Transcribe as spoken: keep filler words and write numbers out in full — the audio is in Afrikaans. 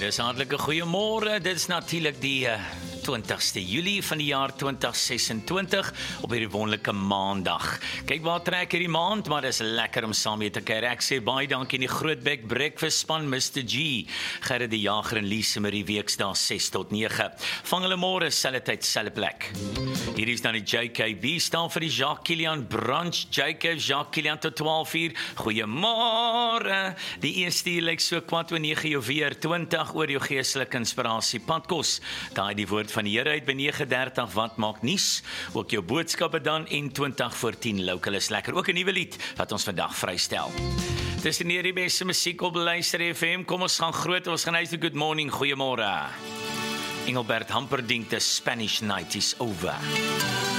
Dis hartlike goeiemôre. Dit is natuurlik die uh, twintigste Julie van die jaar twintig sesentwintig op hierdie wonderlike maandag. Kyk waar trek hierdie maand, maar dis lekker om saam mee te kuier. Ek sê baie dankie aan die Grootbek Breakfast span, mister G, Gerrit die Jager en Lise met die weksdae ses tot nege. Vang hulle môre selfde tyd, selfde plek. Hierdie is dan die J K B staan vir die Jacques Kilian Brunch. J K Jacques Kilian tot twaalf uur. Goeiemôre. Die eerste uur lyk so kwart oor nege jou weer twintig oor jou geestelike inspirasie padkos. Daai die woord van die Here uit by nege dertig wat maak nuus. Ook jou boodskappe dan en twintig voor tien local is lekker. Ook 'n nuwe lied wat ons vandag vrystel. Dis die die beste musiek op Luister F M. Kom ons gaan groot, ons gaan huis toe. Good morning, goeiemôre. Engelbert Hamperdinck, the Spanish night is over.